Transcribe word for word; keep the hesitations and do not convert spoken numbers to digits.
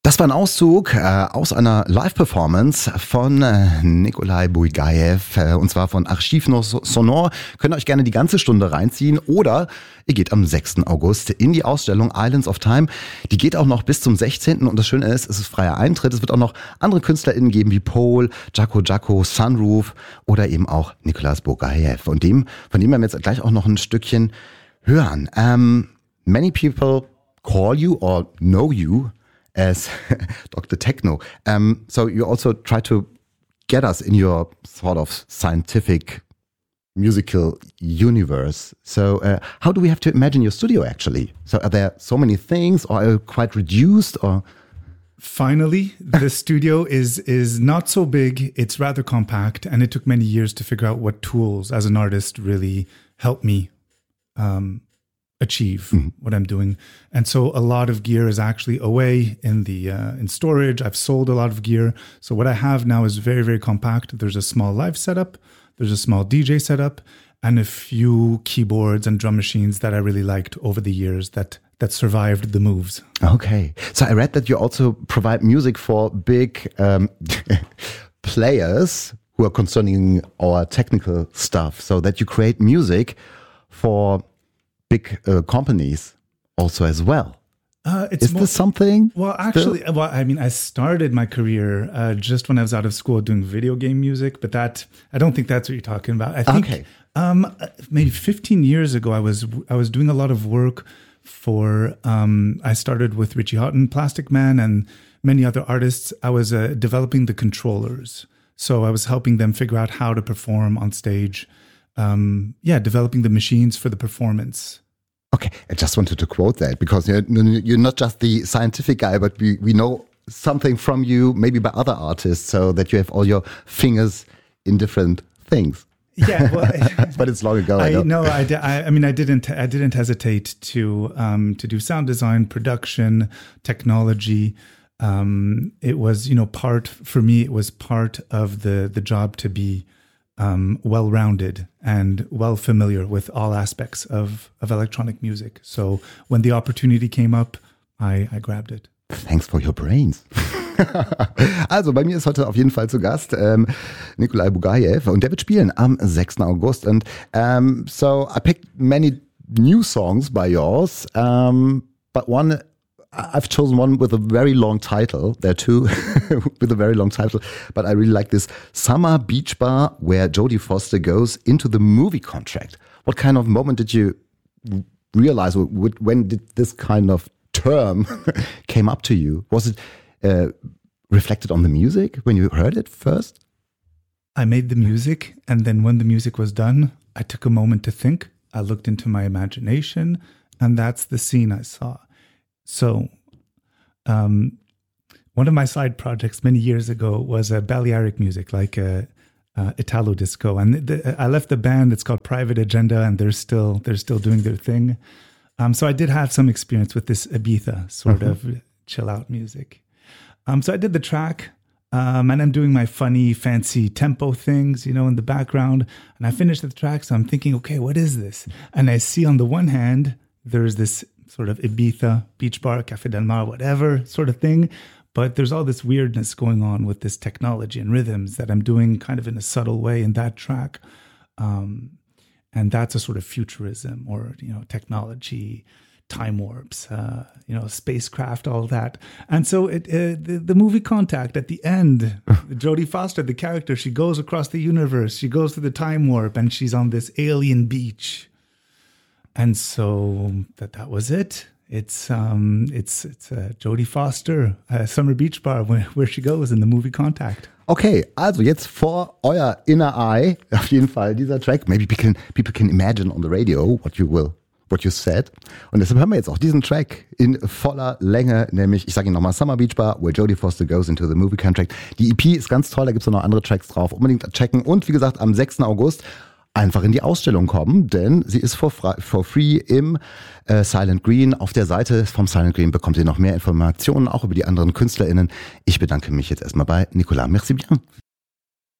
Das war ein Auszug äh, aus einer Live-Performance von äh, Nikolai Bugaev, äh, und zwar von Archiv Sonore. Könnt ihr euch gerne die ganze Stunde reinziehen oder ihr geht am sechsten August in die Ausstellung Islands of Time. Die geht auch noch bis zum sechzehnten und das Schöne ist, es ist freier Eintritt. Es wird auch noch andere KünstlerInnen geben wie Paul, Jaco Jaco, Sunroof oder eben auch Nikolai Bugaev. Und dem, von dem werden wir jetzt gleich auch noch ein Stückchen hören. Um, many people call you or know you as Doctor Techno. Um, so you also try to get us in your sort of scientific musical universe. So uh, how do we have to imagine your studio actually? So are there so many things, or are you quite reduced, or? Finally, the studio is is not so big. It's rather compact, and it took many years to figure out what tools as an artist really help me um, achieve mm-hmm. what I'm doing. And so a lot of gear is actually away in the uh, in storage. I've sold a lot of gear. So what I have now is very, very compact. There's a small live setup. There's a small D J setup and a few keyboards and drum machines that I really liked over the years that that survived the moves. Okay. So I read that you also provide music for big um, players who are concerning our technical stuff, so that you create music for big uh, companies also as well. Uh, it's Is more, this something? Well, actually, still? well, I mean, I started my career uh, just when I was out of school doing video game music, but that, I don't think that's what you're talking about. I think okay. um, maybe fifteen years ago, I was I was doing a lot of work for, um, I started with Richie Houghton, Plastic Man, and many other artists. I was uh, developing the controllers. So I was helping them figure out how to perform on stage. Um, yeah, developing the machines for the performance. Okay, I just wanted to quote that because you're, you're not just the scientific guy, but we, we know something from you, maybe by other artists, so that you have all your fingers in different things. Yeah, well, but it's long ago. I, I no, I, I, I mean, I didn't, I didn't hesitate to um, to do sound design, production, technology. Um, it was, you know, part for me. It was part of the the job to be Um, well-rounded and well familiar with all aspects of, of electronic music. So when the opportunity came up, I, I grabbed it. Thanks for your brains. Also bei mir ist heute auf jeden Fall zu Gast ähm, Nikolai Bugaev und der wird spielen am sechsten August. And um, so I picked many new songs by yours, um, but one I've chosen one with a very long title. There are two with a very long title, but I really like this Summer Beach Bar, where Jodie Foster goes into the movie contract. What kind of moment did you realize? When did this kind of term came up to you? Was it uh, reflected on the music when you heard it first? I made the music, and then when the music was done, I took a moment to think. I looked into my imagination, and that's the scene I saw. So, um, one of my side projects many years ago was a Balearic music, like a, a Italo disco, and the, I left the band. It's called Private Agenda, and they're still they're still doing their thing. Um, so I did have some experience with this Ibiza sort mm-hmm. of chill out music. Um, so I did the track, um, and I'm doing my funny, fancy tempo things, you know, in the background. And I finished the track, so I'm thinking, okay, what is this? And I see on the one hand there's this sort of Ibiza, beach bar, Café Del Mar, whatever sort of thing. But there's all this weirdness going on with this technology and rhythms that I'm doing kind of in a subtle way in that track. Um, and that's a sort of futurism or, you know, technology, time warps, uh, you know, spacecraft, all that. And so it, uh, the, the movie Contact at the end, Jodie Foster, the character, she goes across the universe. She goes through the time warp and she's on this alien beach. And so that that was it. It's um it's it's uh, Jodie Foster, uh, Summer Beach Bar, where, where she goes in the movie Contact. Okay, also jetzt vor euer inner eye auf jeden Fall dieser Track. Maybe people can, people can imagine on the radio what you will, what you said. Und deshalb hören wir jetzt auch diesen Track in voller Länge, nämlich, ich sage ihn nochmal, Summer Beach Bar, where Jodie Foster goes into the movie Contract. Die E P ist ganz toll, da gibt es noch andere Tracks drauf. Unbedingt checken. Und wie gesagt, am sechsten August einfach in die Ausstellung kommen, denn sie ist for, for free im äh, Silent Green. Auf der Seite vom Silent Green bekommt ihr noch mehr Informationen, auch über die anderen KünstlerInnen. Ich bedanke mich jetzt erstmal bei Nicolas. Merci bien.